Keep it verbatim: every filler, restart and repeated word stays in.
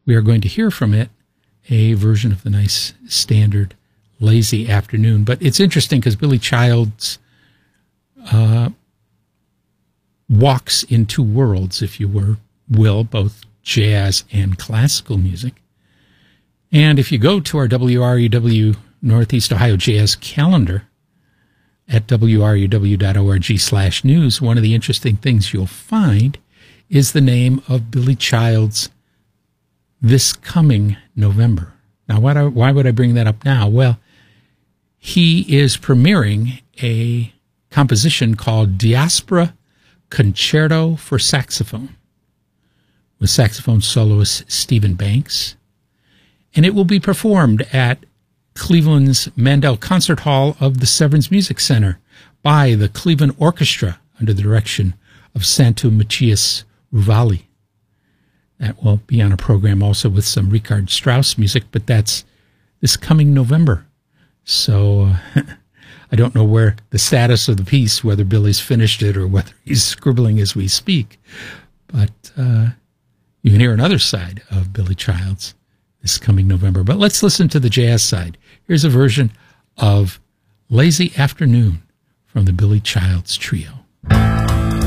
we are going to hear from it a version of the nice standard Lazy Afternoon. But it's interesting because Billy Childs uh, walks in two worlds, if you were, will, both jazz and classical music. And if you go to our W R U W Northeast Ohio Jazz calendar at W R U W dot org slash news, one of the interesting things you'll find is the name of Billy Childs this coming November. Now, why, do, why would I bring that up now? Well, he is premiering a composition called Diaspora Concerto for Saxophone with saxophone soloist Stephen Banks. And it will be performed at Cleveland's Mandel Concert Hall of the Severance Music Center by the Cleveland Orchestra under the direction of Santu Matthias Ruvali. That will be on a program also with some Richard Strauss music, but that's this coming November. So uh, I don't know where the status of the piece, whether Billy's finished it or whether he's scribbling as we speak. But uh, you can hear another side of Billy Childs this coming November. But let's listen to the jazz side. Here's a version of Lazy Afternoon from the Billy Childs Trio.